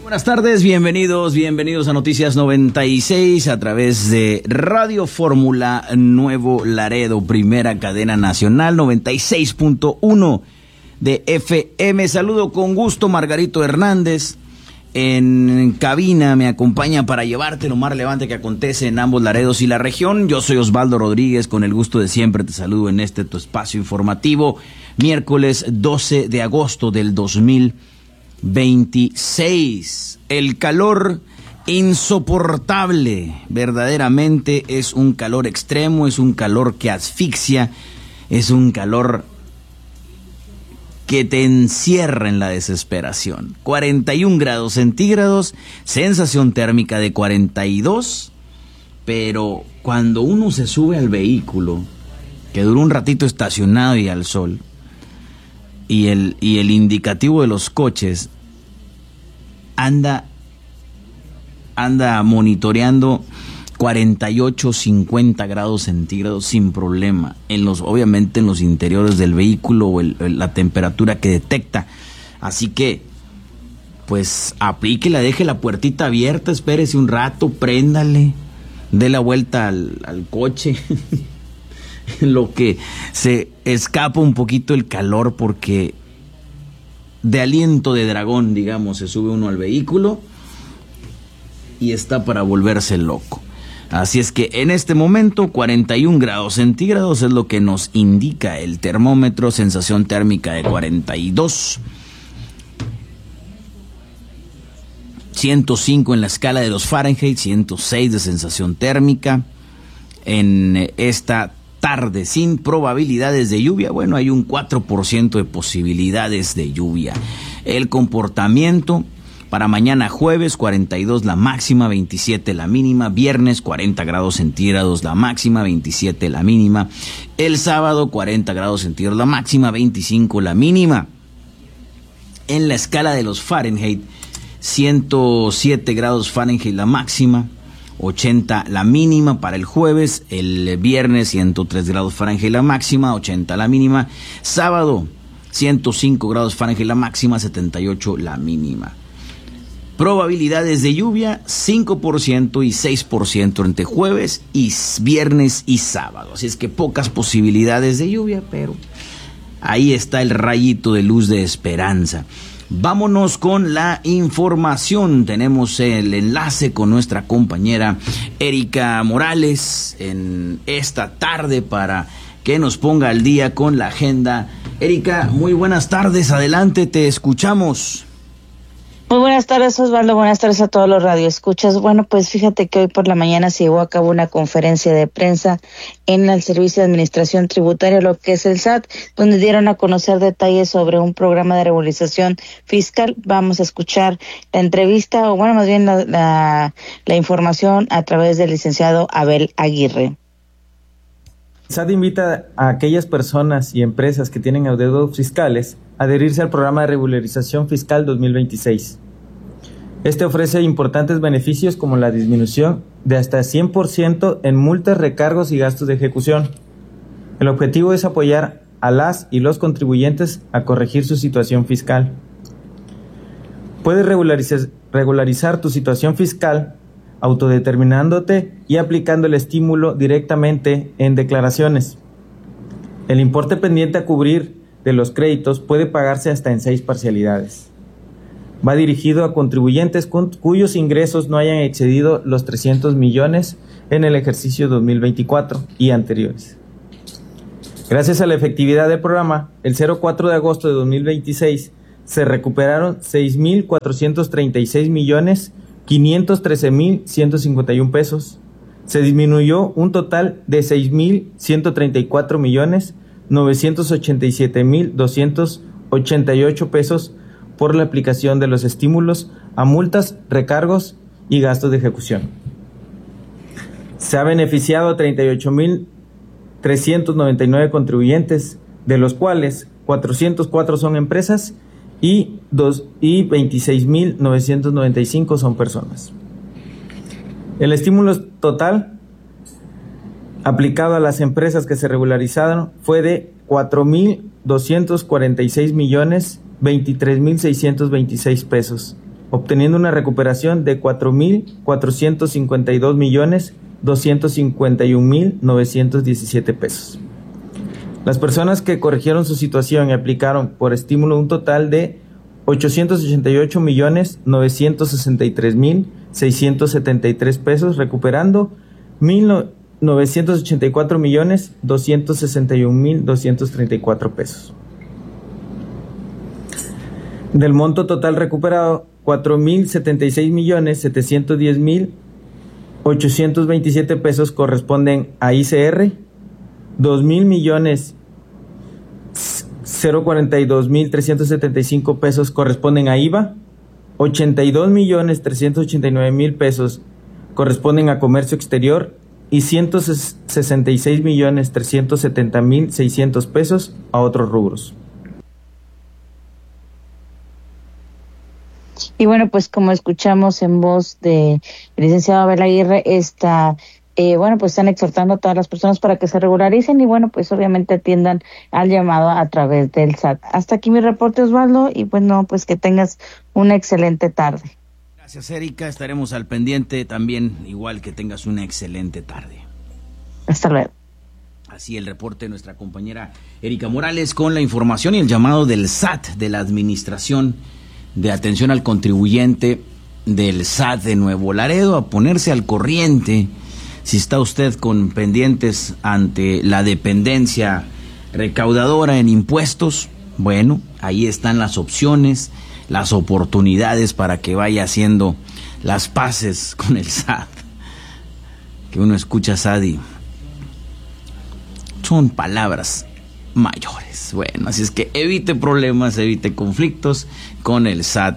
Buenas tardes, bienvenidos a Noticias 96 a través de Radio Fórmula Nuevo Laredo, primera cadena nacional, 96.1 de FM. Saludo con gusto, Margarito Hernández. En cabina me acompaña para llevarte lo más relevante que acontece en ambos Laredos y la región. Yo soy Osvaldo Rodríguez, con el gusto de siempre te saludo en este tu espacio informativo, miércoles 12 de agosto del 2026. El calor insoportable, verdaderamente es un calor extremo, es un calor que asfixia, es un calor que te encierra en la desesperación. 41 grados centígrados, sensación térmica de 42, pero cuando uno se sube al vehículo, que dura un ratito estacionado y al sol, y el indicativo de los coches anda monitoreando 48, 50 grados centígrados sin problema, obviamente en los interiores del vehículo o la temperatura que detecta. Así que, pues, aplíquela, deje la puertita abierta, espérese un rato, préndale, dé la vuelta al coche, lo que se escapa un poquito el calor, porque de aliento de dragón, digamos, se sube uno al vehículo y está para volverse loco. Así es que en este momento 41 grados centígrados es lo que nos indica el termómetro, sensación térmica de 42, 105 en la escala de los Fahrenheit, 106 de sensación térmica en esta tarde, sin probabilidades de lluvia. Bueno, hay un 4% de posibilidades de lluvia. El comportamiento para mañana jueves, 42 la máxima, 27 la mínima. Viernes, 40 grados centígrados la máxima, 27 la mínima. El sábado, 40 grados centígrados la máxima, 25 la mínima. En la escala de los Fahrenheit, 107 grados Fahrenheit la máxima, 80 la mínima para el jueves. El viernes, 103 grados Fahrenheit la máxima, 80 la mínima. Sábado, 105 grados Fahrenheit la máxima, 78 la mínima. Probabilidades de lluvia 5% y 6% entre jueves y viernes y sábado. Así es que pocas posibilidades de lluvia, pero ahí está el rayito de luz de esperanza. Vámonos con la información. Tenemos el enlace con nuestra compañera Erika Morales en esta tarde para que nos ponga al día con la agenda. Erika, muy buenas tardes, adelante, te escuchamos. Muy buenas tardes, Osvaldo. Buenas tardes a todos los radioescuchas. Bueno, pues fíjate que hoy por la mañana se llevó a cabo una conferencia de prensa en el Servicio de Administración Tributaria, lo que es el SAT, donde dieron a conocer detalles sobre un programa de regularización fiscal. Vamos a escuchar la entrevista, o bueno, más bien la información a través del licenciado Abel Aguirre. SAT invita a aquellas personas y empresas que tienen adeudos fiscales a adherirse al programa de regularización fiscal 2026. Este ofrece importantes beneficios como la disminución de hasta 100% en multas, recargos y gastos de ejecución. El objetivo es apoyar a las y los contribuyentes a corregir su situación fiscal. Puedes regularizar tu situación fiscal autodeterminándote y aplicando el estímulo directamente en declaraciones. El importe pendiente a cubrir de los créditos puede pagarse hasta en 6 parcialidades. Va dirigido a contribuyentes cuyos ingresos no hayan excedido los 300 millones en el ejercicio 2024 y anteriores. Gracias a la efectividad del programa, el 04 de agosto de 2026 se recuperaron 6,436,513,151 pesos. Se disminuyó un total de 6,134,987,288 pesos por la aplicación de los estímulos a multas, recargos y gastos de ejecución. Se ha beneficiado a 38,399 contribuyentes, de los cuales 404 son empresas y 26,995 son personas. El estímulo total aplicado a las empresas que se regularizaron fue de 4,246,23,626 pesos, obteniendo una recuperación de 4,452,251,917 pesos. Las personas que corrigieron su situación y aplicaron por estímulo un total de 888,963,673 pesos, recuperando 984,261,234 pesos. Del monto total recuperado, 4,076,710,827 pesos corresponden a ICR, 2,042,375 pesos corresponden a IVA, 82,389,000 pesos corresponden a comercio exterior y 166,370,600 pesos a otros rubros. Y bueno, pues como escuchamos en voz de licenciado Abel Aguirre, pues están exhortando a todas las personas para que se regularicen y bueno, pues obviamente atiendan al llamado a través del SAT. Hasta aquí mi reporte, Osvaldo, y pues que tengas una excelente tarde. Gracias, Erika, estaremos al pendiente también, igual que tengas una excelente tarde. Hasta luego. Así el reporte de nuestra compañera Erika Morales con la información y el llamado del SAT, de la Administración de Atención al Contribuyente del SAT de Nuevo Laredo, a ponerse al corriente si está usted con pendientes ante la dependencia recaudadora en impuestos. Bueno, ahí están las opciones, las oportunidades para que vaya haciendo las paces con el SAT. Que uno escucha SAT y son palabras mayores. Bueno, así es que evite problemas, evite conflictos con el SAT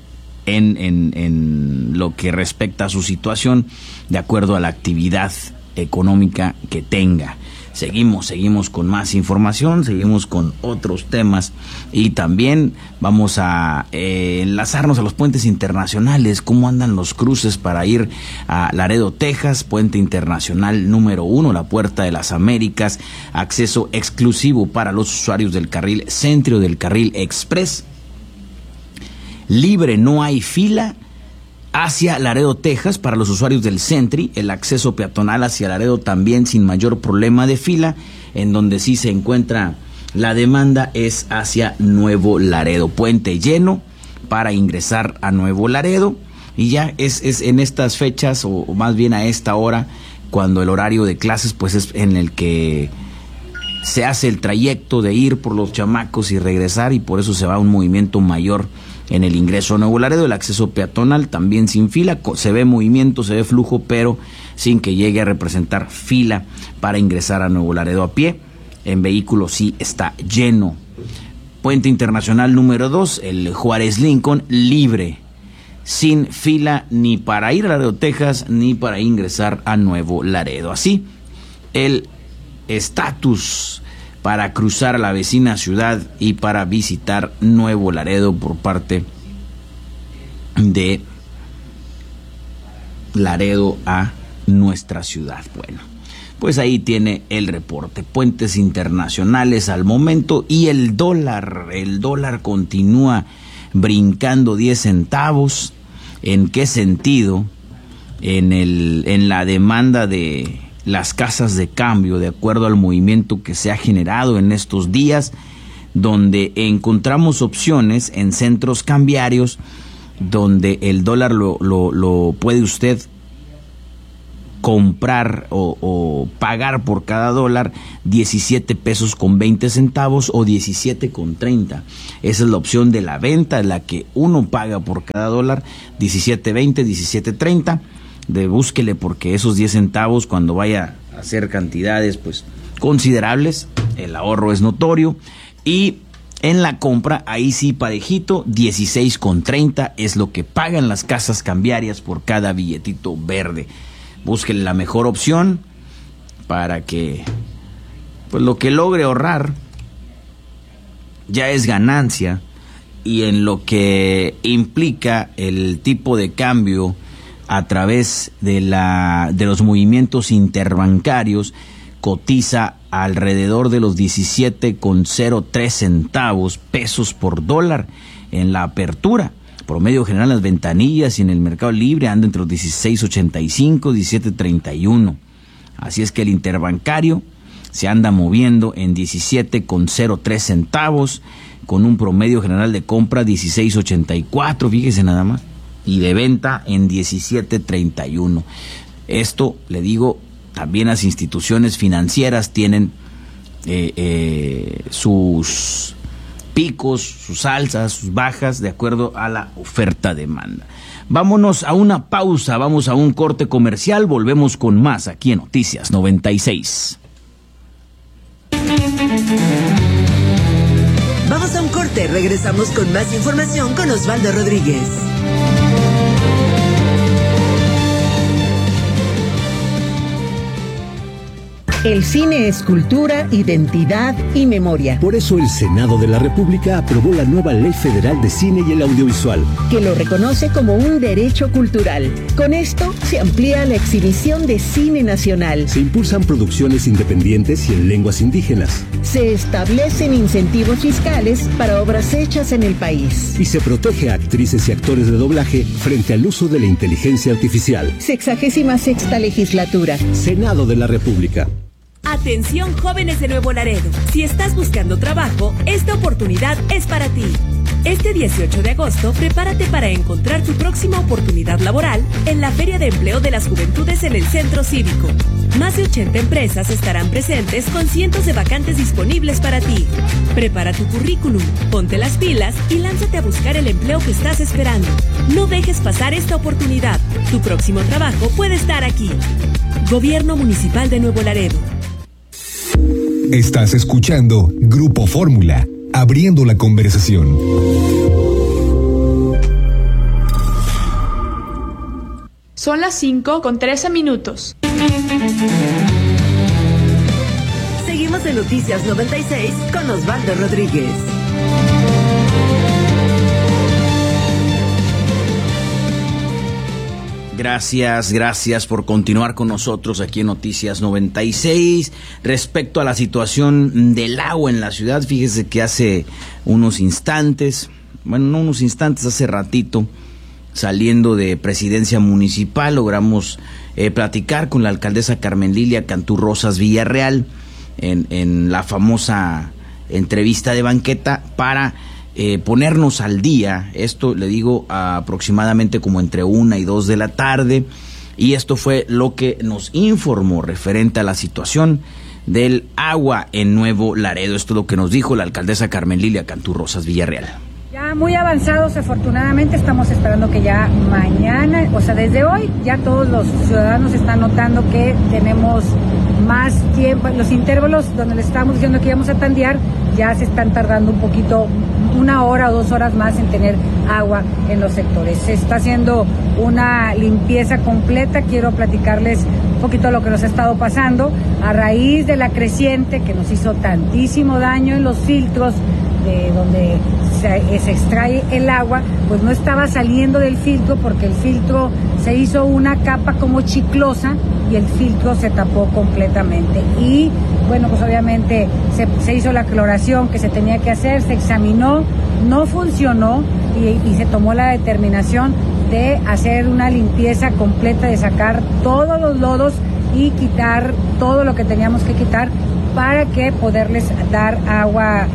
en lo que respecta a su situación, de acuerdo a la actividad económica que tenga. Seguimos con más información, seguimos con otros temas y también vamos a enlazarnos a los puentes internacionales. ¿Cómo andan los cruces para ir a Laredo, Texas? Puente internacional número 1, la Puerta de las Américas, acceso exclusivo para los usuarios del carril Centro, del carril Express. Libre, no hay fila hacia Laredo, Texas, para los usuarios del Sentry. El acceso peatonal hacia Laredo también sin mayor problema de fila. En donde sí se encuentra la demanda es hacia Nuevo Laredo. Puente lleno para ingresar a Nuevo Laredo. Y ya es en estas fechas, o más bien a esta hora, cuando el horario de clases pues es en el que se hace el trayecto de ir por los chamacos y regresar, y por eso se va un movimiento mayor en el ingreso a Nuevo Laredo. El acceso peatonal también sin fila, se ve movimiento, se ve flujo, pero sin que llegue a representar fila para ingresar a Nuevo Laredo a pie. En vehículo sí está lleno. Puente internacional número 2, el Juárez Lincoln, libre, sin fila ni para ir a Laredo, Texas, ni para ingresar a Nuevo Laredo. Así, el estatus para cruzar a la vecina ciudad y para visitar Nuevo Laredo por parte de Laredo a nuestra ciudad. Bueno, pues ahí tiene el reporte. Puentes internacionales al momento, y el dólar continúa brincando 10 centavos. ¿En qué sentido? En la demanda de las casas de cambio, de acuerdo al movimiento que se ha generado en estos días, donde encontramos opciones en centros cambiarios donde el dólar lo puede usted comprar o pagar por cada dólar 17 pesos con 20 centavos o 17 con 30. Esa es la opción de la venta, la que uno paga por cada dólar, 17.20, 17.30. Búsquele, porque esos 10 centavos, cuando vaya a hacer cantidades pues considerables, el ahorro es notorio. Y en la compra, ahí sí parejito, 16.30 es lo que pagan las casas cambiarias por cada billetito verde. Búsquele la mejor opción para que pues lo que logre ahorrar ya es ganancia, y en lo que implica el tipo de cambio a través de los movimientos interbancarios, cotiza alrededor de los 17.03 centavos pesos por dólar en la apertura, Promedio general en las ventanillas y en el mercado libre anda entre los 16.85, 17.31. Así es que el interbancario se anda moviendo en 17,03 centavos, con un promedio general de compra 16.84, fíjese nada más, y de venta en 17.31. Esto, le digo, también las instituciones financieras tienen sus picos, sus alzas, sus bajas, de acuerdo a la oferta-demanda. Vámonos a una pausa, vamos a un corte comercial, volvemos con más aquí en Noticias 96. Vamos a un corte, regresamos con más información con Osvaldo Rodríguez. El cine es cultura, identidad y memoria. Por eso el Senado de la República aprobó la nueva Ley Federal de Cine y el Audiovisual, que lo reconoce como un derecho cultural. Con esto se amplía la exhibición de cine nacional. Se impulsan producciones independientes y en lenguas indígenas. Se establecen incentivos fiscales para obras hechas en el país. Y se protege a actrices y actores de doblaje frente al uso de la inteligencia artificial. 66ª legislatura. Senado de la República. Atención, jóvenes de Nuevo Laredo. Si estás buscando trabajo, esta oportunidad es para ti. Este 18 de agosto, prepárate para encontrar tu próxima oportunidad laboral en la Feria de Empleo de las Juventudes en el Centro Cívico. Más de 80 empresas estarán presentes con cientos de vacantes disponibles para ti. Prepara tu currículum, ponte las pilas y lánzate a buscar el empleo que estás esperando. No dejes pasar esta oportunidad. Tu próximo trabajo puede estar aquí. Gobierno Municipal de Nuevo Laredo. Estás escuchando Grupo Fórmula, abriendo la conversación. Son las 5:13. Seguimos en Noticias 96 con Osvaldo Rodríguez. Gracias por continuar con nosotros aquí en Noticias 96. Respecto a la situación del agua en la ciudad, fíjese que hace unos instantes, hace ratito, saliendo de Presidencia Municipal, logramos platicar con la alcaldesa Carmen Lilia Cantú Rosas Villarreal en la famosa entrevista de banqueta para ponernos al día. Esto le digo aproximadamente como entre 1 y 2 de la tarde, y esto fue lo que nos informó referente a la situación del agua en Nuevo Laredo. Esto es lo que nos dijo la alcaldesa Carmen Lilia Cantú Rosas Villarreal. Ya muy avanzados, afortunadamente, estamos esperando que ya mañana, o sea, desde hoy, ya todos los ciudadanos están notando que tenemos más tiempo. Los intervalos donde les estábamos diciendo que íbamos a tandear, ya se están tardando un poquito, 1 hora o 2 horas más en tener agua en los sectores. Se está haciendo una limpieza completa. Quiero platicarles un poquito lo que nos ha estado pasando a raíz de la creciente que nos hizo tantísimo daño en los filtros de donde se extrae el agua. Pues no estaba saliendo del filtro porque el filtro se hizo una capa como chiclosa y el filtro se tapó completamente. Y bueno, pues obviamente se hizo la cloración que se tenía que hacer, se examinó, no funcionó y se tomó la determinación de hacer una limpieza completa, de sacar todos los lodos y quitar todo lo que teníamos que quitar para que poderles dar agua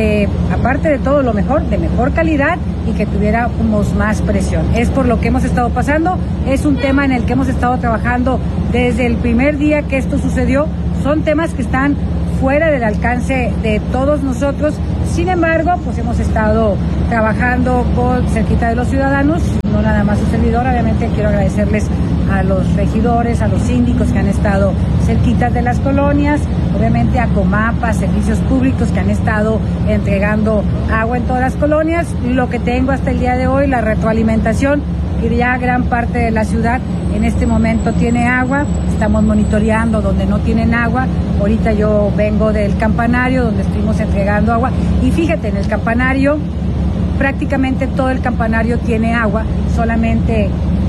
aparte de todo lo mejor, de mejor calidad y que tuviéramos más presión. Es por lo que hemos estado pasando, es un tema en el que hemos estado trabajando desde el primer día que esto sucedió. Son temas que están fuera del alcance de todos nosotros. Sin embargo, pues hemos estado trabajando cerquita de los ciudadanos, no nada más su servidor. Obviamente quiero agradecerles a los regidores, a los síndicos que han estado cerquitas de las colonias, obviamente a Comapa, servicios públicos que han estado entregando agua en todas las colonias. Lo que tengo hasta el día de hoy, la retroalimentación, que ya gran parte de la ciudad en este momento tiene agua. Estamos monitoreando donde no tienen agua. Ahorita yo vengo del campanario donde estuvimos entregando agua y fíjate, en el campanario prácticamente todo el campanario tiene agua, solamente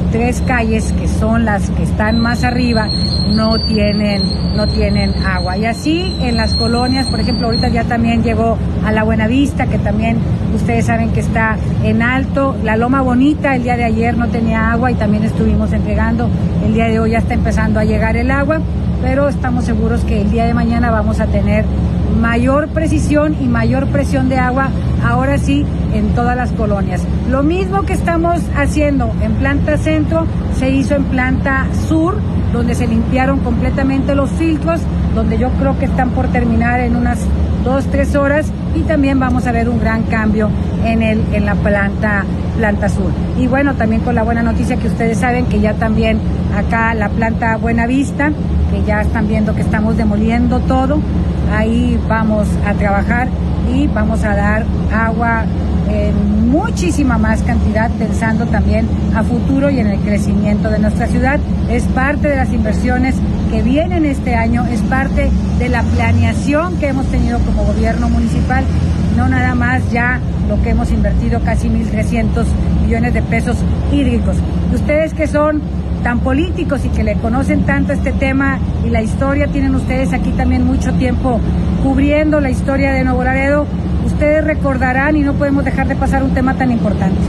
3 calles, que son las que están más arriba, no tienen agua. Y así en las colonias, por ejemplo, ahorita ya también llegó a la Buenavista, que también ustedes saben que está en alto. La Loma Bonita el día de ayer no tenía agua y también estuvimos entregando. El día de hoy ya está empezando a llegar el agua, pero estamos seguros que el día de mañana vamos a tener mayor precisión y mayor presión de agua, ahora sí, en todas las colonias. Lo mismo que estamos haciendo en planta centro, se hizo en planta sur, donde se limpiaron completamente los filtros, donde yo creo que están por terminar en unas 2-3 horas, y también vamos a ver un gran cambio en la planta sur. Y bueno, también con la buena noticia que ustedes saben que ya también acá la planta Buenavista, que ya están viendo que estamos demoliendo todo, ahí vamos a trabajar y vamos a dar agua en muchísima más cantidad, pensando también a futuro y en el crecimiento de nuestra ciudad. Es parte de las inversiones que vienen este año, es parte de la planeación que hemos tenido como gobierno municipal, no nada más ya lo que hemos invertido, casi 1.300 millones de pesos hídricos. Ustedes que son tan políticos y que le conocen tanto este tema y la historia, tienen ustedes aquí también mucho tiempo cubriendo la historia de Nuevo Laredo, ustedes recordarán, y no podemos dejar de pasar un tema tan importante,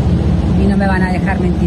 y no me van a dejar mentir.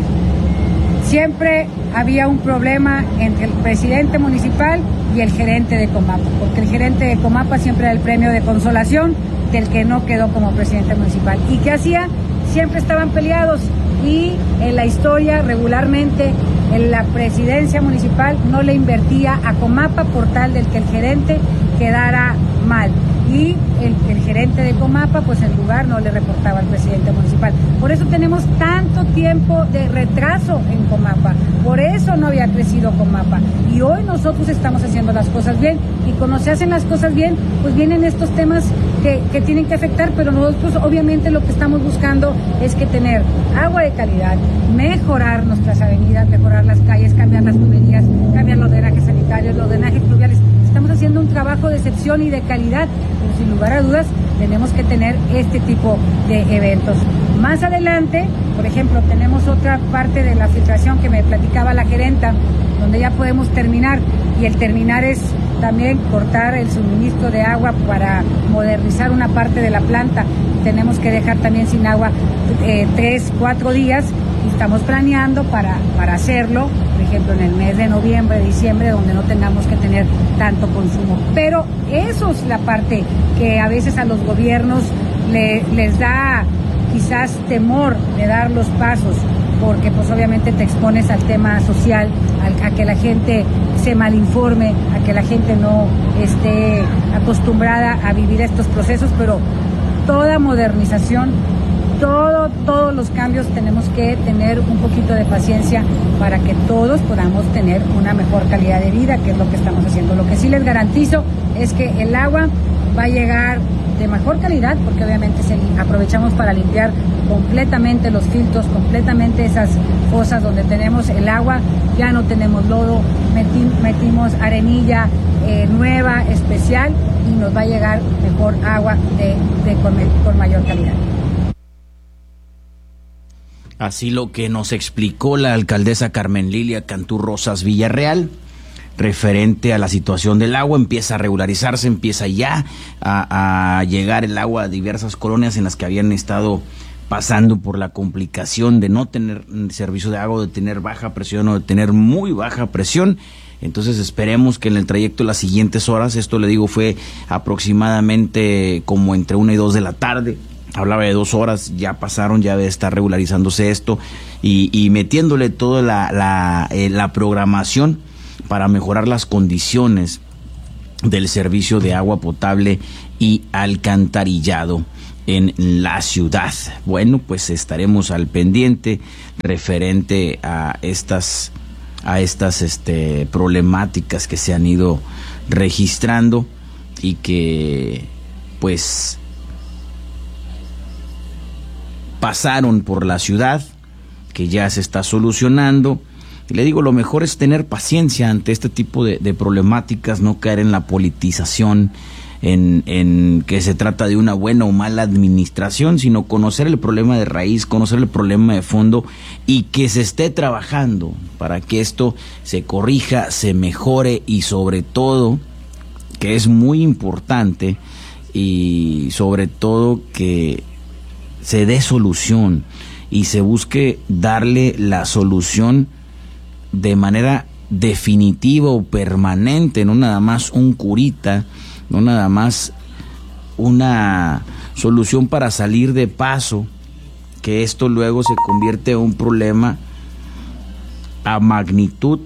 Siempre había un problema entre el presidente municipal y el gerente de Comapa, porque el gerente de Comapa siempre era el premio de consolación del que no quedó como presidente municipal. ¿Y qué hacía? Siempre estaban peleados, y en la historia regularmente en la presidencia municipal no le invertía a Comapa por tal del que el gerente quedara mal. Y el gerente de Comapa, pues en lugar, no le reportaba al presidente municipal. Por eso tenemos tanto tiempo de retraso en Comapa, por eso no había crecido Comapa. Y hoy nosotros estamos haciendo las cosas bien, y cuando se hacen las cosas bien, pues vienen estos temas que tienen que afectar, pero nosotros obviamente lo que estamos buscando es que tener agua de calidad, mejorar nuestras avenidas, mejorar las calles, cambiar las tuberías, cambiar los drenajes sanitarios, los drenajes pluviales. Estamos haciendo un trabajo de excepción y de calidad, pero sin lugar a dudas tenemos que tener este tipo de eventos. Más adelante, por ejemplo, tenemos otra parte de la filtración que me platicaba la gerenta, donde ya podemos terminar, y el terminar es también cortar el suministro de agua para modernizar una parte de la planta. Tenemos que dejar también sin agua 3-4 días, y estamos planeando para hacerlo, por ejemplo, en el mes de noviembre, diciembre, donde no tengamos que tener tanto consumo. Pero eso es la parte que a veces a los gobiernos les da quizás temor de dar los pasos, porque pues obviamente te expones al tema social, a que la gente se malinforme, a que la gente no esté acostumbrada a vivir estos procesos, pero toda modernización, todos los cambios, tenemos que tener un poquito de paciencia para que todos podamos tener una mejor calidad de vida, que es lo que estamos haciendo. Lo que sí les garantizo es que el agua va a llegar de mejor calidad, porque obviamente aprovechamos para limpiar completamente los filtros, completamente esas fosas donde tenemos el agua, ya no tenemos lodo, metimos arenilla nueva, especial, y nos va a llegar mejor agua con mayor calidad. Así lo que nos explicó la alcaldesa Carmen Lilia Cantú Rosas Villarreal, referente a la situación del agua. Empieza a regularizarse, empieza ya a llegar el agua a diversas colonias en las que habían estado pasando por la complicación de no tener servicio de agua, de tener baja presión o de tener muy baja presión. Entonces esperemos que en el trayecto de las siguientes horas, esto le digo fue aproximadamente como entre 1 y 2 de la tarde, hablaba de 2 horas, ya pasaron, ya debe estar regularizándose esto y metiéndole toda la programación para mejorar las condiciones del servicio de agua potable y alcantarillado en la ciudad. Bueno, pues estaremos al pendiente referente a estas problemáticas que se han ido registrando y que pues pasaron por la ciudad, que ya se está solucionando. Y le digo, lo mejor es tener paciencia ante este tipo de problemáticas, no caer en la politización, en que se trata de una buena o mala administración, sino conocer el problema de raíz, conocer el problema de fondo y que se esté trabajando para que esto se corrija, se mejore y sobre todo, que es muy importante, y sobre todo que se dé solución y se busque darle la solución de manera definitiva o permanente, no nada más un curita, no nada más una solución para salir de paso, que esto luego se convierte en un problema a magnitud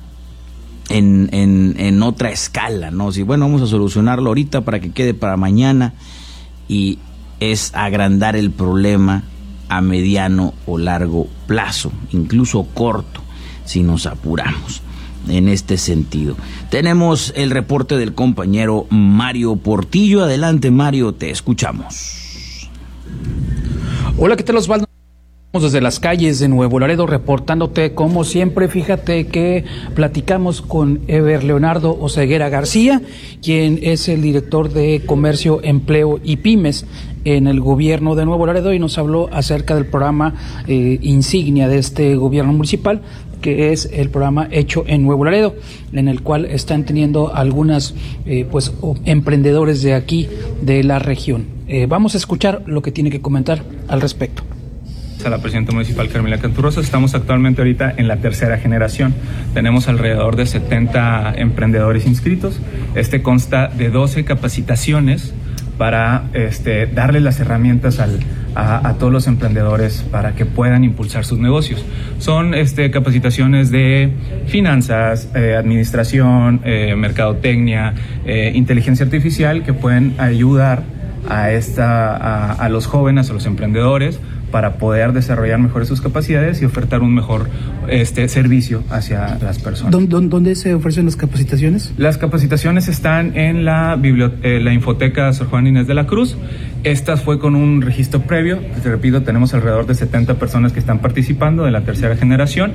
en otra escala, ¿no? Si bueno, vamos a solucionarlo ahorita para que quede para mañana, y es agrandar el problema a mediano o largo plazo, incluso corto, si nos apuramos en este sentido. Tenemos el reporte del compañero Mario Portillo. Adelante, Mario, te escuchamos. Hola, ¿qué tal, Osvaldo? Desde las calles de Nuevo Laredo reportándote como siempre. Fíjate que platicamos con Eber Leonardo Oseguera García, quien es el director de Comercio, Empleo y Pymes en el gobierno de Nuevo Laredo, y nos habló acerca del programa insignia de este gobierno municipal, que es el programa Hecho en Nuevo Laredo, en el cual están teniendo algunas emprendedores de aquí, de la región. Vamos a escuchar lo que tiene que comentar al respecto. A la presidenta municipal Carmela Canturrosa. Estamos actualmente ahorita en la tercera generación. Tenemos alrededor de 70 emprendedores inscritos. Consta de 12 capacitaciones para darle las herramientas a todos los emprendedores para que puedan impulsar sus negocios. Son capacitaciones de finanzas, administración, mercadotecnia, inteligencia artificial, que pueden ayudar a los jóvenes, a los emprendedores, para poder desarrollar mejor sus capacidades y ofertar un mejor servicio hacia las personas. ¿Dónde se ofrecen las capacitaciones? Las capacitaciones están en la Infoteca Sor Juana Inés de la Cruz. Estas fue con un registro previo. Te repito, tenemos alrededor de 70 personas que están participando de la tercera generación.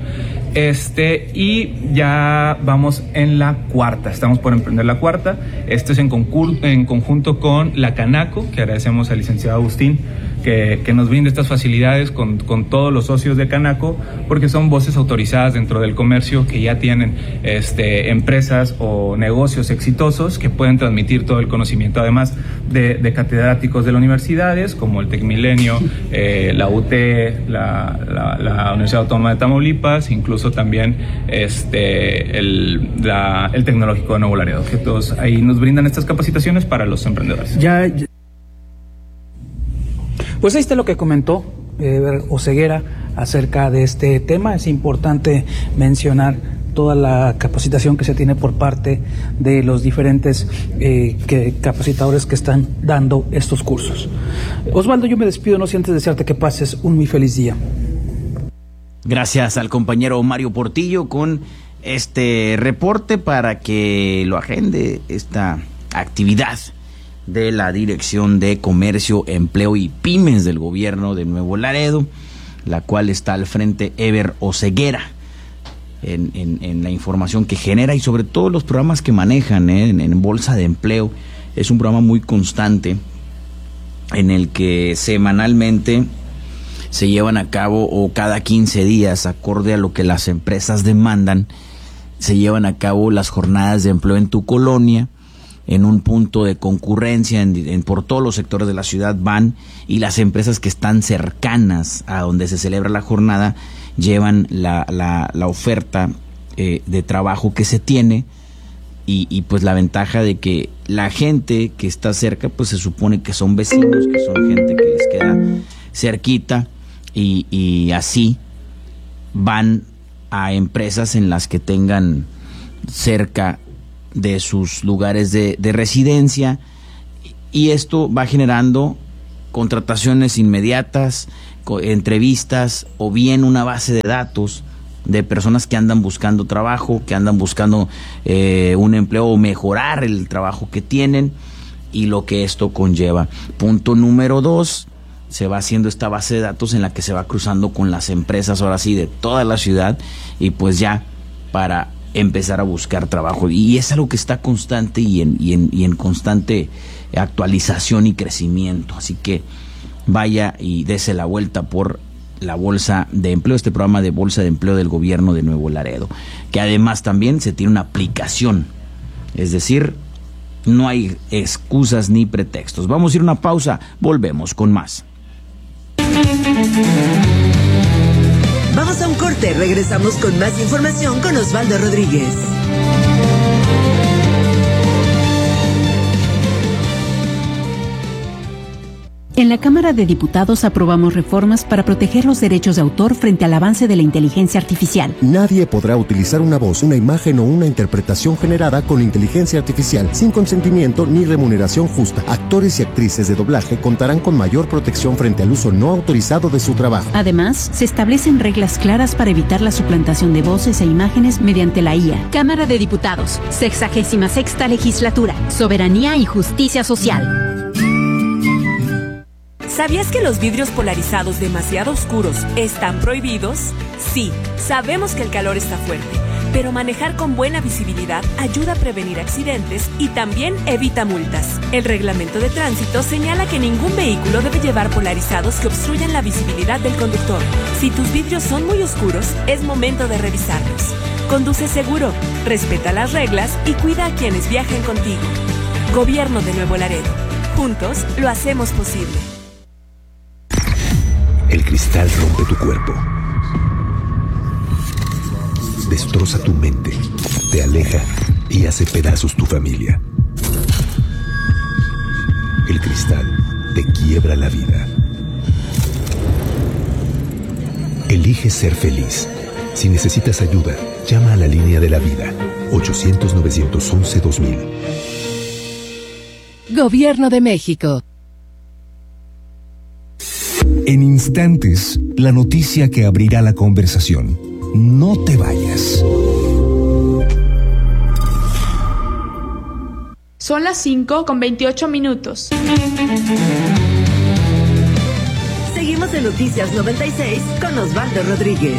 Y ya vamos en la cuarta. Estamos por emprender la cuarta. Esto es en conjunto con la Canaco, que agradecemos al licenciado Agustín que nos brinde estas facilidades con todos los socios de Canaco, porque son voces autorizadas dentro del comercio que ya tienen empresas o negocios exitosos que pueden transmitir todo el conocimiento, además de catedráticos de las universidades como el TecMilenio, la UT, la Universidad Autónoma de Tamaulipas, incluso también el Tecnológico de Nuevo Laredo, que todos ahí nos brindan estas capacitaciones para los emprendedores. Pues ahí está lo que comentó Oseguera acerca de este tema. Es importante mencionar toda la capacitación que se tiene por parte de los diferentes capacitadores que están dando estos cursos. Osvaldo, yo me despido, no sin antes desearte que pases un muy feliz día. Gracias al compañero Mario Portillo con este reporte para que lo agende esta actividad de la Dirección de Comercio, Empleo y Pymes del gobierno de Nuevo Laredo, la cual está al frente Eber Oseguera en la información que genera y sobre todo los programas que manejan en Bolsa de Empleo. Es un programa muy constante en el que semanalmente se llevan a cabo, o cada 15 días, acorde a lo que las empresas demandan, se llevan a cabo las jornadas de empleo en tu colonia, en un punto de concurrencia por todos los sectores de la ciudad van, y las empresas que están cercanas a donde se celebra la jornada llevan la oferta de trabajo que se tiene, y pues la ventaja de que la gente que está cerca pues se supone que son vecinos, que son gente que les queda cerquita, y así van a empresas en las que tengan cerca de sus lugares de residencia, y esto va generando contrataciones inmediatas, entrevistas, o bien una base de datos de personas que andan buscando trabajo, que andan buscando un empleo o mejorar el trabajo que tienen, y lo que esto conlleva. Punto número 2, se va haciendo esta base de datos en la que se va cruzando con las empresas, ahora sí, de toda la ciudad, y pues ya para empezar a buscar trabajo. Y es algo que está constante y en constante actualización y crecimiento. Así que vaya y dese la vuelta por la Bolsa de Empleo, este programa de Bolsa de Empleo del gobierno de Nuevo Laredo, que además también se tiene una aplicación, es decir, no hay excusas ni pretextos. Vamos a ir a una pausa, volvemos con más. Vamos a un corte, regresamos con más información con Osvaldo Rodríguez. En la Cámara de Diputados aprobamos reformas para proteger los derechos de autor frente al avance de la inteligencia artificial. Nadie podrá utilizar una voz, una imagen o una interpretación generada con inteligencia artificial sin consentimiento ni remuneración justa. Actores y actrices de doblaje contarán con mayor protección frente al uso no autorizado de su trabajo. Además, se establecen reglas claras para evitar la suplantación de voces e imágenes mediante la IA. Cámara de Diputados, 66ª Legislatura, Soberanía y Justicia Social. ¿Sabías que los vidrios polarizados demasiado oscuros están prohibidos? Sí, sabemos que el calor está fuerte, pero manejar con buena visibilidad ayuda a prevenir accidentes y también evita multas. El reglamento de tránsito señala que ningún vehículo debe llevar polarizados que obstruyan la visibilidad del conductor. Si tus vidrios son muy oscuros, es momento de revisarlos. Conduce seguro, respeta las reglas y cuida a quienes viajen contigo. Gobierno de Nuevo Laredo. Juntos lo hacemos posible. El cristal rompe tu cuerpo, destroza tu mente, te aleja y hace pedazos tu familia. El cristal te quiebra la vida. Elige ser feliz. Si necesitas ayuda, llama a la línea de la vida, 800-911-2000. Gobierno de México. En instantes, la noticia que abrirá la conversación. No te vayas. Son las 5:28. Seguimos en Noticias 96 con Osvaldo Rodríguez.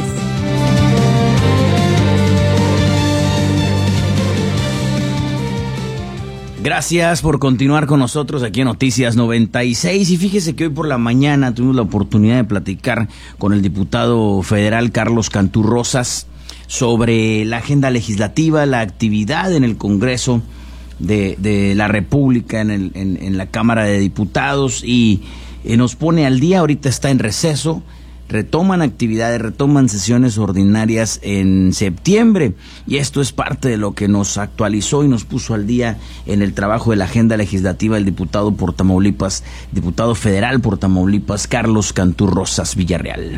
Gracias por continuar con nosotros aquí en Noticias 96. Y fíjese que hoy por la mañana tuvimos la oportunidad de platicar con el diputado federal Carlos Cantú Rosas sobre la agenda legislativa, la actividad en el Congreso de la República, en la Cámara de Diputados, y nos pone al día. Ahorita está en receso. Retoman actividades, retoman sesiones ordinarias en septiembre, y esto es parte de lo que nos actualizó y nos puso al día en el trabajo de la agenda legislativa del diputado federal por Tamaulipas, Carlos Cantú Rosas Villarreal.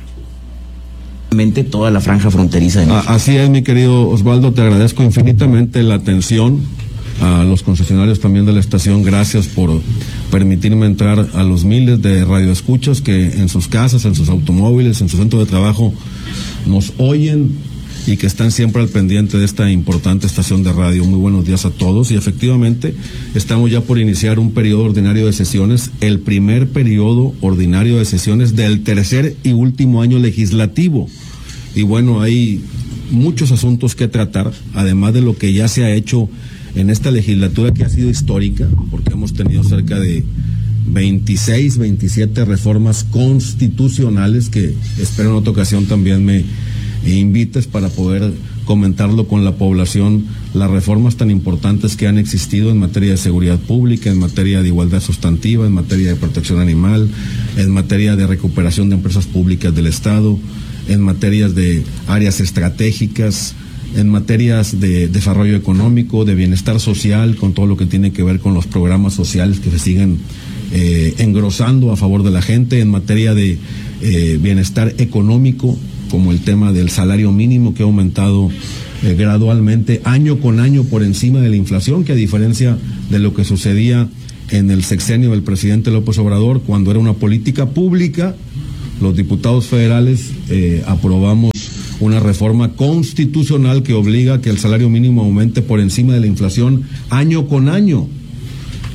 Toda la franja fronteriza de México. Así es, mi querido Osvaldo, te agradezco infinitamente la atención. A los concesionarios también de la estación, gracias por permitirme entrar a los miles de radioescuchas que en sus casas, en sus automóviles, en su centro de trabajo nos oyen y que están siempre al pendiente de esta importante estación de radio. Muy buenos días a todos, y efectivamente estamos ya por iniciar un periodo ordinario de sesiones, el primer periodo ordinario de sesiones del tercer y último año legislativo. Y bueno, hay muchos asuntos que tratar, además de lo que ya se ha hecho en esta legislatura, que ha sido histórica, porque hemos tenido cerca de 26, 27 reformas constitucionales, que espero en otra ocasión también me invites para poder comentarlo con la población, las reformas tan importantes que han existido en materia de seguridad pública, en materia de igualdad sustantiva, en materia de protección animal, en materia de recuperación de empresas públicas del Estado, en materias de áreas estratégicas, en materias de desarrollo económico, de bienestar social, con todo lo que tiene que ver con los programas sociales que se siguen engrosando a favor de la gente, en materia de bienestar económico, como el tema del salario mínimo, que ha aumentado gradualmente año con año por encima de la inflación, que a diferencia de lo que sucedía en el sexenio del presidente López Obrador, cuando era una política pública, los diputados federales aprobamos una reforma constitucional que obliga a que el salario mínimo aumente por encima de la inflación año con año.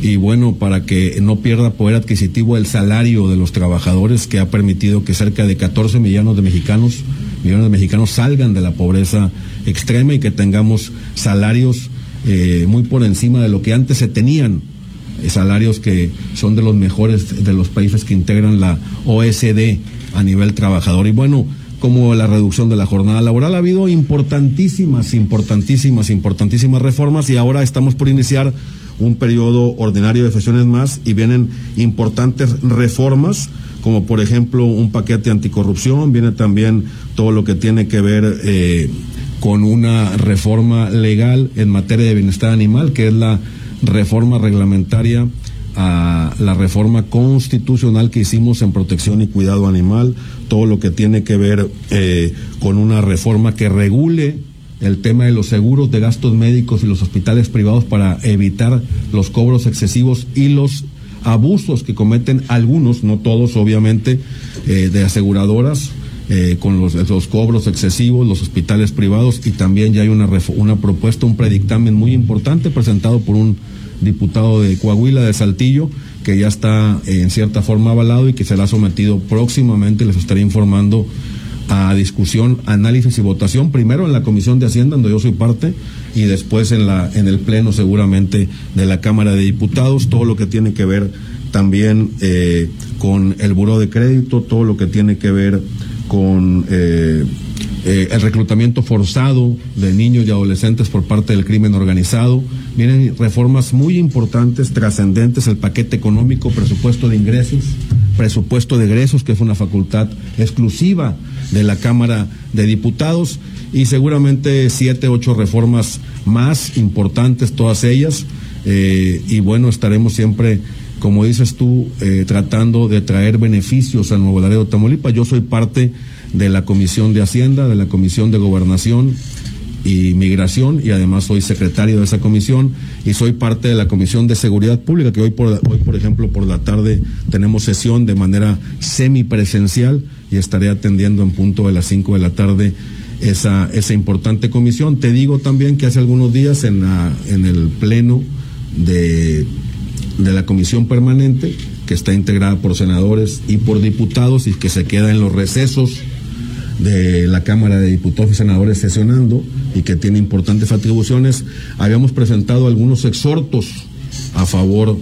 y bueno, para que no pierda poder adquisitivo el salario de los trabajadores, que ha permitido que cerca de 14 millones de mexicanos salgan de la pobreza extrema y que tengamos salarios muy por encima de lo que antes se tenían, salarios que son de los mejores de los países que integran la OECD a nivel trabajador. Y bueno, como la reducción de la jornada laboral, ha habido importantísimas reformas, y ahora estamos por iniciar un periodo ordinario de sesiones más, y vienen importantes reformas, como por ejemplo un paquete anticorrupción, viene también todo lo que tiene que ver con una reforma legal en materia de bienestar animal, que es la reforma reglamentaria a la reforma constitucional que hicimos en protección y cuidado animal, todo lo que tiene que ver con una reforma que regule el tema de los seguros de gastos médicos y los hospitales privados para evitar los cobros excesivos y los abusos que cometen algunos, no todos obviamente, de aseguradoras con los cobros excesivos, los hospitales privados. Y también ya hay una propuesta, un predictamen muy importante presentado por un diputado de Coahuila, de Saltillo, que ya está en cierta forma avalado y que será sometido próximamente, les estaré informando, a discusión, análisis y votación, primero en la Comisión de Hacienda, donde yo soy parte, y después en el Pleno seguramente de la Cámara de Diputados, todo lo que tiene que ver también con el buró de crédito, todo lo que tiene que ver con el reclutamiento forzado de niños y adolescentes por parte del crimen organizado. Vienen reformas muy importantes, trascendentes, el paquete económico, presupuesto de ingresos, presupuesto de egresos, que es una facultad exclusiva de la Cámara de Diputados, y seguramente 7, 8 reformas más importantes, todas ellas, y bueno, estaremos siempre, como dices tú, tratando de traer beneficios a Nuevo Laredo, Tamaulipas. Yo soy parte de la Comisión de Hacienda, de la Comisión de Gobernación y Migración, y además soy secretario de esa comisión, y soy parte de la Comisión de Seguridad Pública, que hoy por ejemplo por la tarde tenemos sesión de manera semipresencial, y estaré atendiendo en punto de las 5 de la tarde esa importante comisión. Te digo también que hace algunos días en el pleno de la comisión permanente, que está integrada por senadores y por diputados, y que se queda en los recesos de la Cámara de Diputados y Senadores sesionando, y que tiene importantes atribuciones, habíamos presentado algunos exhortos a favor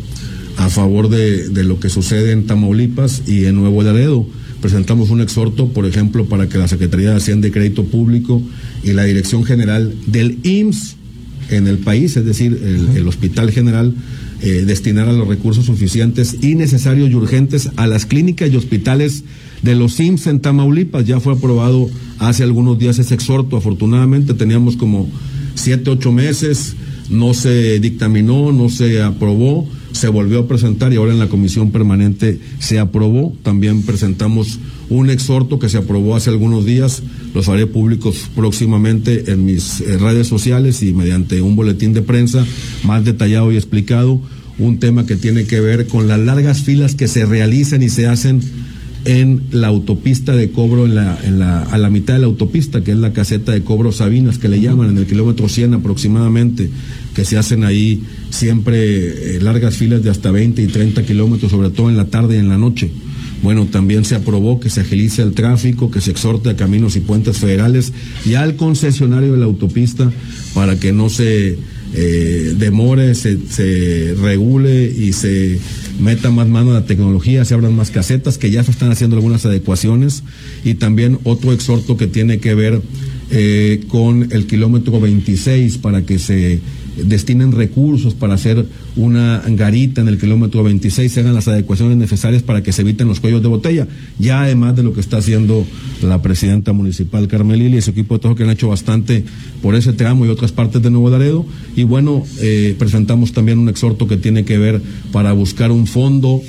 de lo que sucede en Tamaulipas y en Nuevo Laredo. Presentamos un exhorto, por ejemplo, para que la Secretaría de Hacienda y Crédito Público y la Dirección General del IMSS en el país, es decir, el Hospital General, destinara los recursos suficientes y necesarios y urgentes a las clínicas y hospitales de los IMSS en Tamaulipas. Ya fue aprobado hace algunos días ese exhorto. Afortunadamente teníamos como 7, 8 meses, no se dictaminó, no se aprobó, se volvió a presentar, y ahora en la comisión permanente se aprobó. También presentamos un exhorto que se aprobó hace algunos días, los haré públicos próximamente en mis redes sociales y mediante un boletín de prensa más detallado y explicado, un tema que tiene que ver con las largas filas que se realizan y se hacen en la autopista de cobro, a la mitad de la autopista, que es la caseta de cobro Sabinas, que le llaman, en el kilómetro 100 aproximadamente, que se hacen ahí siempre largas filas de hasta 20 y 30 kilómetros, sobre todo en la tarde y en la noche. Bueno, también se aprobó que se agilice el tráfico, que se exhorte a Caminos y Puentes Federales y al concesionario de la autopista para que no se demore, se regule y se meta más mano a la tecnología, se abran más casetas, que ya se están haciendo algunas adecuaciones. Y también otro exhorto que tiene que ver con el kilómetro 26, para que se destinen recursos para hacer una garita en el kilómetro 26, se hagan las adecuaciones necesarias para que se eviten los cuellos de botella, ya además de lo que está haciendo la presidenta municipal Carmen Lili y su equipo de trabajo, que han hecho bastante por ese tramo y otras partes de Nuevo Laredo. Y bueno, presentamos también un exhorto que tiene que ver para buscar un fondo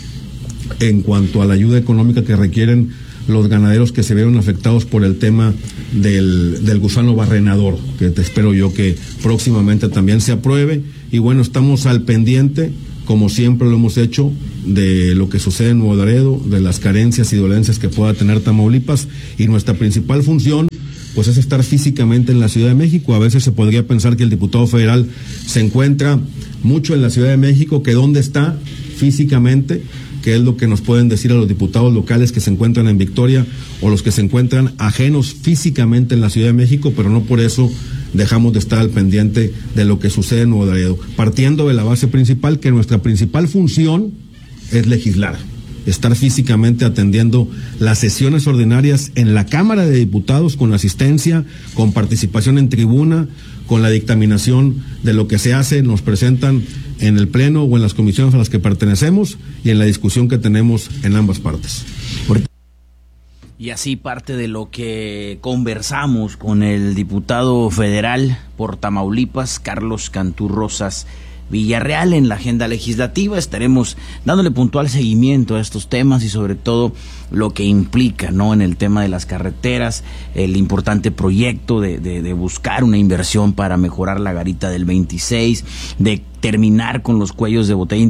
en cuanto a la ayuda económica que requieren los ganaderos que se vieron afectados por el tema del gusano barrenador, que te espero yo que próximamente también se apruebe. Y bueno, estamos al pendiente, como siempre lo hemos hecho, de lo que sucede en Nuevo Laredo, de las carencias y dolencias que pueda tener Tamaulipas, y nuestra principal función pues es estar físicamente en la Ciudad de México. A veces se podría pensar que el diputado federal se encuentra mucho en la Ciudad de México, que dónde está físicamente, que es lo que nos pueden decir a los diputados locales que se encuentran en Victoria o los que se encuentran ajenos físicamente en la Ciudad de México, pero no por eso dejamos de estar al pendiente de lo que sucede en Nuevo Laredo, partiendo de la base principal que nuestra principal función es legislar, estar físicamente atendiendo las sesiones ordinarias en la Cámara de Diputados con asistencia, con participación en tribuna, con la dictaminación de lo que se hace, nos presentan en el Pleno o en las comisiones a las que pertenecemos y en la discusión que tenemos en ambas partes. Y así parte de lo que conversamos con el diputado federal por Tamaulipas, Carlos Cantú Rosas Villarreal, en la agenda legislativa. Estaremos dándole puntual seguimiento a estos temas y sobre todo lo que implica, ¿no?, en el tema de las carreteras, el importante proyecto de buscar una inversión para mejorar la garita del 26, de terminar con los cuellos de botella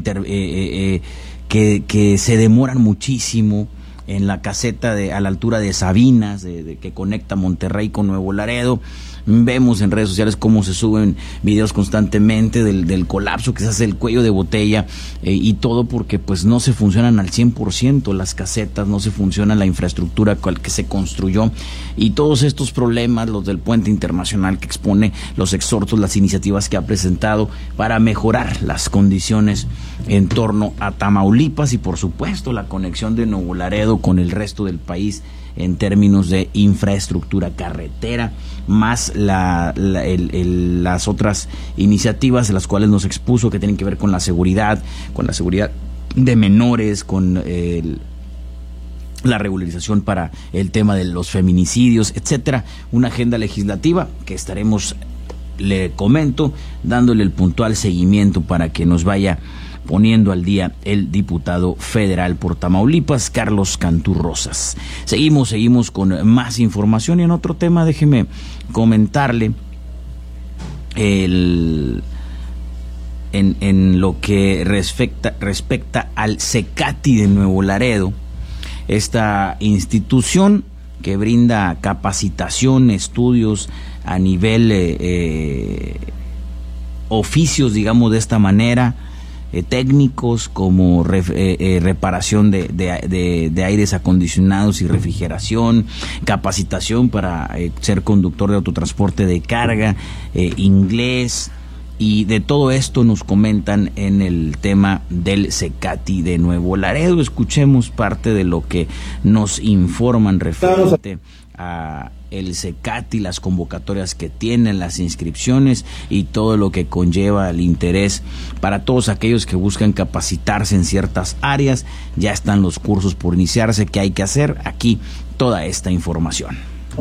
que se demoran muchísimo en la caseta a la altura de Sabinas, que conecta Monterrey con Nuevo Laredo. Vemos en redes sociales cómo se suben videos constantemente del colapso que se hace el cuello de botella, y todo porque pues no se funcionan al 100% las casetas, no se funciona la infraestructura que se construyó, y todos estos problemas, los del puente internacional que expone, los exhortos, las iniciativas que ha presentado para mejorar las condiciones en torno a Tamaulipas y por supuesto la conexión de Nuevo Laredo con el resto del país en términos de infraestructura carretera, más las otras iniciativas de las cuales nos expuso, que tienen que ver con la seguridad de menores, con la regularización para el tema de los feminicidios, etcétera. Una agenda legislativa que estaremos, le comento, dándole el puntual seguimiento para que nos vaya poniendo al día el diputado federal por Tamaulipas, Carlos Cantú Rosas. Seguimos con más información, y en otro tema déjeme comentarle en lo que respecta al CECATI de Nuevo Laredo, esta institución que brinda capacitación, estudios a nivel oficios, digamos de esta manera, técnicos como reparación de aires acondicionados y refrigeración, capacitación para ser conductor de autotransporte de carga, inglés, y de todo esto nos comentan en el tema del CECATI de Nuevo Laredo. Escuchemos parte de lo que nos informan referente a el CECATI, las convocatorias que tienen, las inscripciones y todo lo que conlleva el interés para todos aquellos que buscan capacitarse en ciertas áreas. Ya están los cursos por iniciarse. ¿Qué hay que hacer? Aquí toda esta información.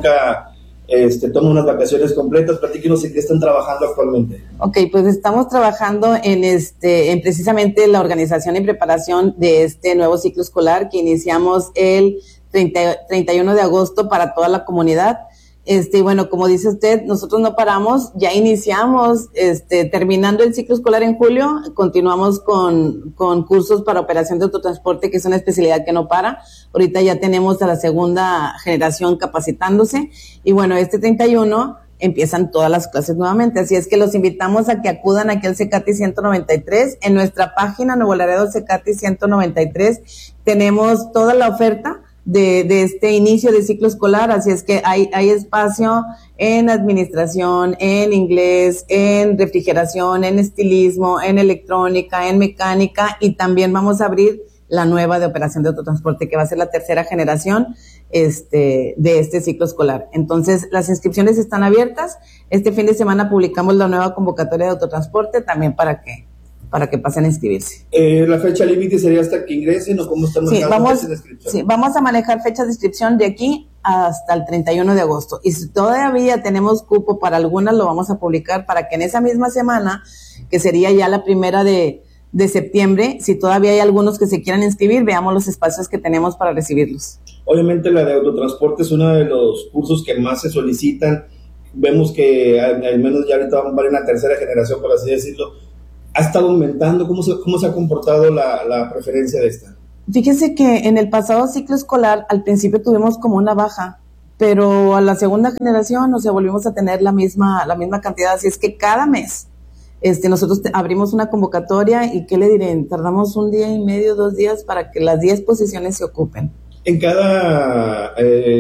Tomo unas vacaciones completas. Platíquenos en qué están trabajando actualmente. Ok, pues estamos trabajando en precisamente la organización y preparación de este nuevo ciclo escolar que iniciamos el 31 de agosto para toda la comunidad. Bueno, como dice usted, nosotros no paramos, ya iniciamos, terminando el ciclo escolar en julio, continuamos con cursos para operación de autotransporte, que es una especialidad que no para. Ahorita ya tenemos a la segunda generación capacitándose, y bueno, 31 empiezan todas las clases nuevamente, así es que los invitamos a que acudan aquí al CECATI 193, en nuestra página Nuevo Laredo CECATI 193, tenemos toda la oferta de este inicio de ciclo escolar, así es que hay espacio en administración, en inglés, en refrigeración, en estilismo, en electrónica, en mecánica, y también vamos a abrir la nueva de operación de autotransporte, que va a ser la tercera generación de este ciclo escolar. Entonces, las inscripciones están abiertas. Este fin de semana publicamos la nueva convocatoria de autotransporte también para que pasen a inscribirse. ¿La fecha límite sería hasta que ingresen o cómo están manejando fechas de inscripción? Sí, vamos a manejar fechas de inscripción de aquí hasta el 31 de agosto. Y si todavía tenemos cupo para algunas, lo vamos a publicar para que en esa misma semana, que sería ya la primera de septiembre, si todavía hay algunos que se quieran inscribir, veamos los espacios que tenemos para recibirlos. Obviamente la de autotransporte es uno de los cursos que más se solicitan. Vemos que al menos ya ahorita vamos a ver una tercera generación, por así decirlo. ¿Ha estado aumentando? ¿Cómo se ha comportado la preferencia de esta? Fíjese que en el pasado ciclo escolar al principio tuvimos como una baja, pero a la segunda generación, o sea, volvimos a tener la misma cantidad, así es que cada mes nosotros abrimos una convocatoria y ¿qué le diré? Tardamos 1 día y medio, 2 días para que las 10 posiciones se ocupen. En cada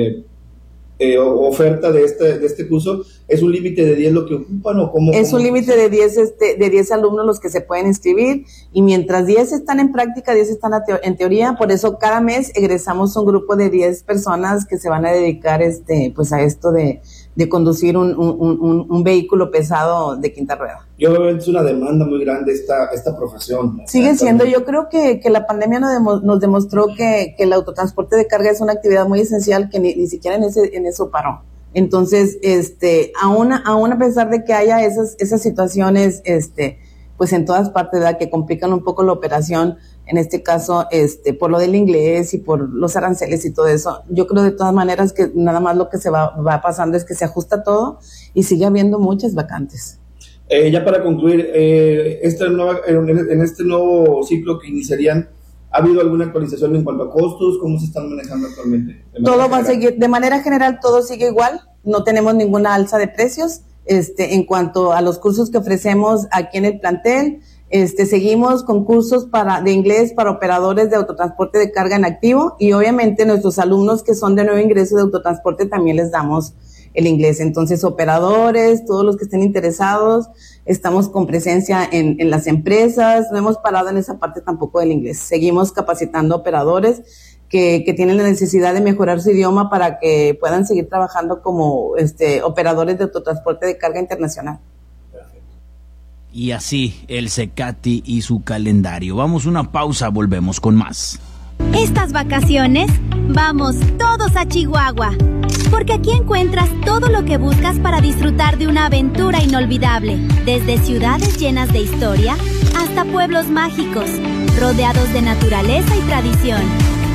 oferta de este curso, ¿es un límite de 10 lo que ocupan o cómo? Es un límite de 10 alumnos los que se pueden inscribir, y mientras 10 están en práctica, 10 están en teoría. Por eso cada mes egresamos un grupo de 10 personas que se van a dedicar pues a esto de conducir un vehículo pesado de quinta rueda. Y obviamente es una demanda muy grande esta profesión, ¿no? Sigue siendo, yo creo que la pandemia nos demostró que el autotransporte de carga es una actividad muy esencial, que ni siquiera en eso paró. Entonces, aún a pesar de que haya esas situaciones, pues en todas partes, ¿verdad?, que complican un poco la operación, en este caso, por lo del inglés y por los aranceles y todo eso, yo creo de todas maneras que nada más lo que se va pasando es que se ajusta todo y sigue habiendo muchas vacantes. Ya para concluir, en este nuevo ciclo que iniciarían, ¿ha habido alguna actualización en cuanto a costos? ¿Cómo se están manejando actualmente? Todo va a seguir, de manera general todo sigue igual, no tenemos ninguna alza de precios. En cuanto a los cursos que ofrecemos aquí en el plantel, seguimos con cursos de inglés para operadores de autotransporte de carga en activo, y obviamente nuestros alumnos que son de nuevo ingreso de autotransporte también les damos el inglés. Entonces, operadores, todos los que estén interesados, estamos con presencia en las empresas, no hemos parado en esa parte tampoco del inglés. Seguimos capacitando operadores que tienen la necesidad de mejorar su idioma para que puedan seguir trabajando como operadores de autotransporte de carga internacional. Y así el CECATI y su calendario. Vamos a una pausa, volvemos con más. Estas vacaciones, vamos todos a Chihuahua, porque aquí encuentras todo lo que buscas para disfrutar de una aventura inolvidable, desde ciudades llenas de historia hasta pueblos mágicos, rodeados de naturaleza y tradición.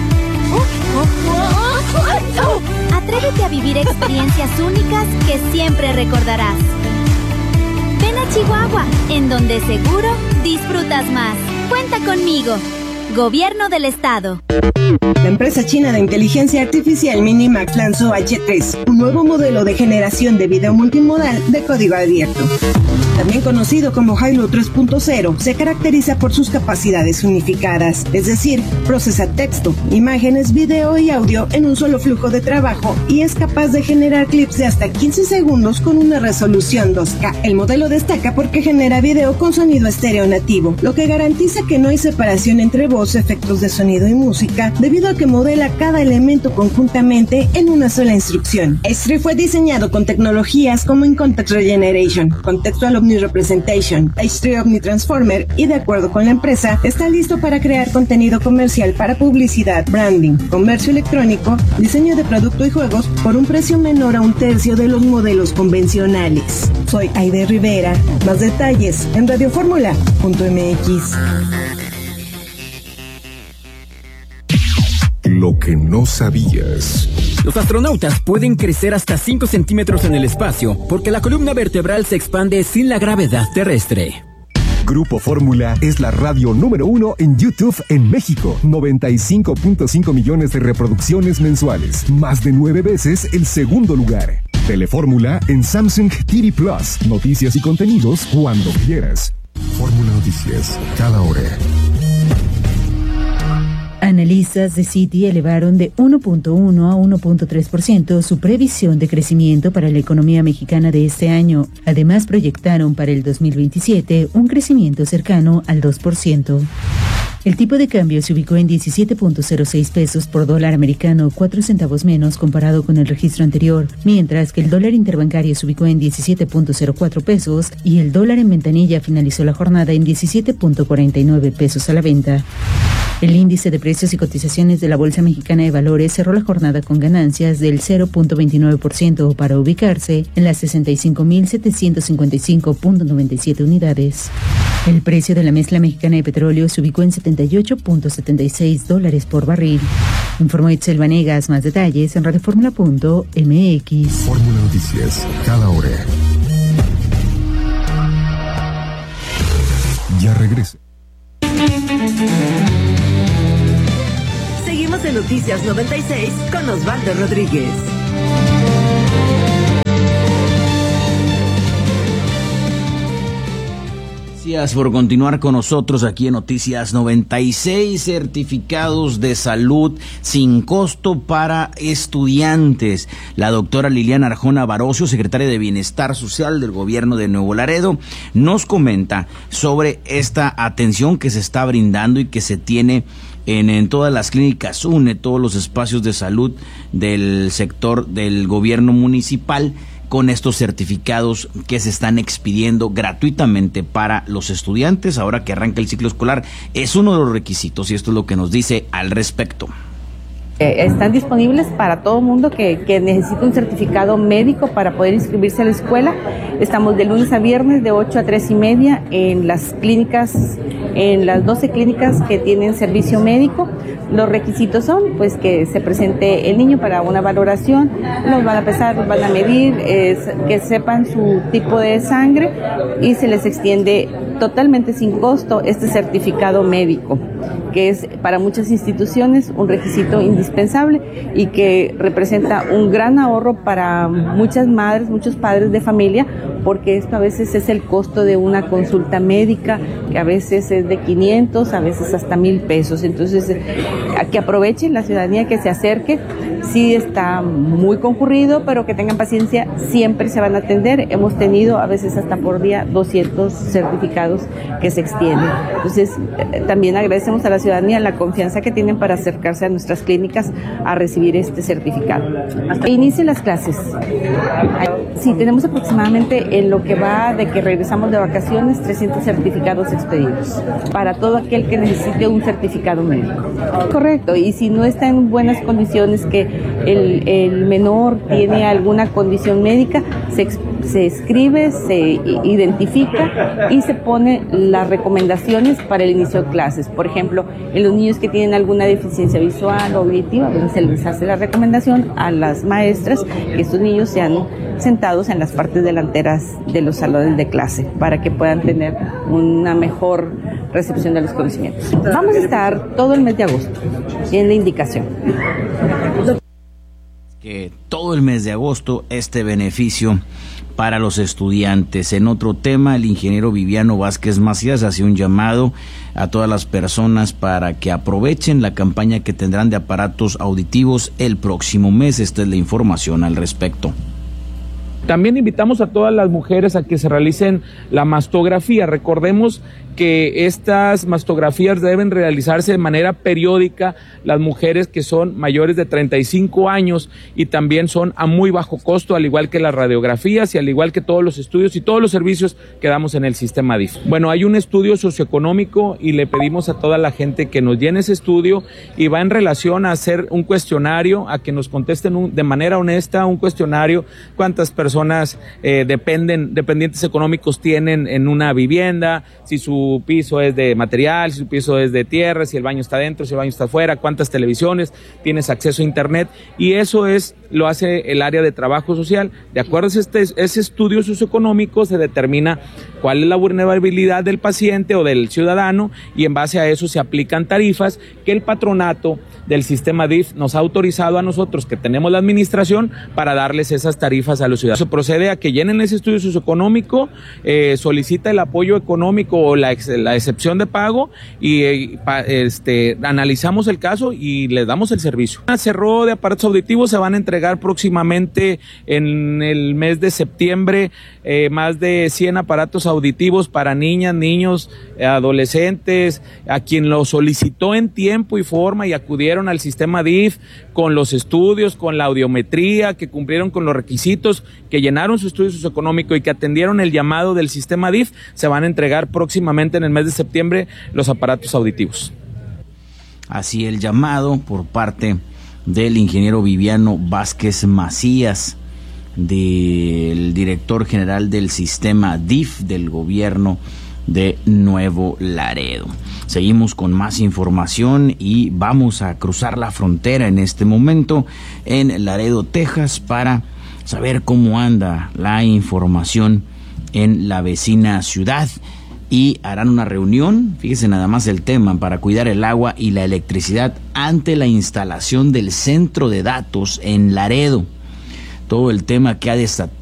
Atrévete a vivir experiencias únicas que siempre recordarás. Ven a Chihuahua, en donde seguro disfrutas más. Cuenta conmigo. Gobierno del Estado. La empresa china de inteligencia artificial Minimax lanzó H3, un nuevo modelo de generación de video multimodal de código abierto. También conocido como Hilo 3.0, se caracteriza por sus capacidades unificadas, es decir, procesa texto, imágenes, video y audio en un solo flujo de trabajo y es capaz de generar clips de hasta 15 segundos con una resolución 2K. El modelo destaca porque genera video con sonido estéreo nativo, lo que garantiza que no hay separación entre voz, efectos de sonido y música, debido a que modela cada elemento conjuntamente en una sola instrucción. H3 fue diseñado con tecnologías como In-Context Regeneration, Contextual Omni-Representation, H3 Omni-Transformer y, de acuerdo con la empresa, está listo para crear contenido comercial para publicidad, branding, comercio electrónico, diseño de producto y juegos por un precio menor a 1/3 de los modelos convencionales. Soy Aide Rivera. Más detalles en radioformula.mx. Lo que no sabías. Los astronautas pueden crecer hasta 5 centímetros en el espacio porque la columna vertebral se expande sin la gravedad terrestre. Grupo Fórmula es la radio número 1 en YouTube en México. 95.5 millones de reproducciones mensuales. Más de 9 veces el segundo lugar. Telefórmula en Samsung TV Plus. Noticias y contenidos cuando quieras. Fórmula Noticias, cada hora. Analistas de Citi elevaron de 1.1 a 1.3% su previsión de crecimiento para la economía mexicana de este año. Además, proyectaron para el 2027 un crecimiento cercano al 2%. El tipo de cambio se ubicó en 17.06 pesos por dólar americano, 4 centavos menos comparado con el registro anterior, mientras que el dólar interbancario se ubicó en 17.04 pesos y el dólar en ventanilla finalizó la jornada en 17.49 pesos a la venta. El índice de precios y cotizaciones de la Bolsa Mexicana de Valores cerró la jornada con ganancias del 0.29% para ubicarse en las 65.755.97 unidades. El precio de la mezcla mexicana de petróleo se ubicó en $78.76 por barril. Informó Itzel Vanegas. Más detalles en radioformula.mx. Fórmula Noticias, cada hora. Ya regresa. Seguimos en Noticias 96 con Osvaldo Rodríguez. Gracias por continuar con nosotros aquí en Noticias 96, certificados de salud sin costo para estudiantes. La doctora Liliana Arjona Barocio, secretaria de Bienestar Social del Gobierno de Nuevo Laredo, nos comenta sobre esta atención que se está brindando y que se tiene en todas las clínicas UNE, todos los espacios de salud del sector del gobierno municipal, con estos certificados que se están expidiendo gratuitamente para los estudiantes. Ahora que arranca el ciclo escolar, es uno de los requisitos y esto es lo que nos dice al respecto. Están disponibles para todo mundo que necesite un certificado médico para poder inscribirse a la escuela. Estamos de lunes a viernes de 8 a 3:30 en las clínicas, en las 12 clínicas que tienen servicio médico. Los requisitos son pues que se presente el niño para una valoración, los van a pesar, los van a medir, que sepan su tipo de sangre y se les extiende totalmente sin costo este certificado médico, que es para muchas instituciones un requisito indispensable y que representa un gran ahorro para muchas madres, muchos padres de familia, porque esto a veces es el costo de una consulta médica, que a veces es de 500, a veces hasta 1,000 pesos. Entonces, a que aprovechen la ciudadanía, que se acerque. Sí está muy concurrido, pero que tengan paciencia, siempre se van a atender. Hemos tenido a veces hasta por día 200 certificados que se extienden. Entonces, también agradecemos a la ciudadanía la confianza que tienen para acercarse a nuestras clínicas a recibir este certificado. Hasta que inicien las clases. Sí, tenemos aproximadamente en lo que va de que regresamos de vacaciones 300 certificados expedidos para todo aquel que necesite un certificado médico. Correcto, y si no está en buenas condiciones, que el menor tiene alguna condición médica, se escribe, se identifica y se pone las recomendaciones para el inicio de clases. Por ejemplo, en los niños que tienen alguna deficiencia visual o auditiva, pues se les hace la recomendación a las maestras que estos niños sean sentados en las partes delanteras de los salones de clase para que puedan tener una mejor recepción de los conocimientos. Vamos a estar todo el mes de agosto, en la indicación. Que todo el mes de agosto este beneficio para los estudiantes. En otro tema, el ingeniero Viviano Vázquez Macías hace un llamado a todas las personas para que aprovechen la campaña que tendrán de aparatos auditivos el próximo mes. Esta es la información al respecto. También invitamos a todas las mujeres a que se realicen la mastografía. Recordemos que estas mastografías deben realizarse de manera periódica. Las mujeres que son mayores de 35 años y también son a muy bajo costo, al igual que las radiografías y al igual que todos los estudios y todos los servicios que damos en el sistema DIF. Bueno, hay un estudio socioeconómico y le pedimos a toda la gente que nos llene ese estudio y va en relación a hacer un cuestionario, a que nos contesten de manera honesta un cuestionario, cuántas personas dependientes económicos tienen en una vivienda, si su piso es de material, si su piso es de tierra, si el baño está dentro, si el baño está afuera, cuántas televisiones, tienes acceso a internet, y eso lo hace el área de trabajo social. De acuerdo a ese estudio socioeconómico se determina cuál es la vulnerabilidad del paciente o del ciudadano y en base a eso se aplican tarifas que el patronato del sistema DIF nos ha autorizado a nosotros, que tenemos la administración, para darles esas tarifas a los ciudadanos. Eso procede a que llenen ese estudio socioeconómico, solicita el apoyo económico o la excepción de pago y analizamos el caso y les damos el servicio. Cerró de aparatos auditivos, se van a entregar próximamente en el mes de septiembre más de 100 aparatos auditivos para niñas, niños, adolescentes, a quien lo solicitó en tiempo y forma y acudieron al sistema DIF con los estudios, con la audiometría, que cumplieron con los requisitos, que llenaron su estudio socioeconómico y que atendieron el llamado del sistema DIF. Se van a entregar próximamente en el mes de septiembre los aparatos auditivos. Así el llamado por parte del ingeniero Viviano Vázquez Macías, del director general del sistema DIF del gobierno de Nuevo Laredo. Seguimos con más información y vamos a cruzar la frontera en este momento en Laredo, Texas, para saber cómo anda la información en la vecina ciudad. Y harán una reunión, fíjese nada más el tema, para cuidar el agua y la electricidad ante la instalación del centro de datos en Laredo. Todo el tema que ha desatado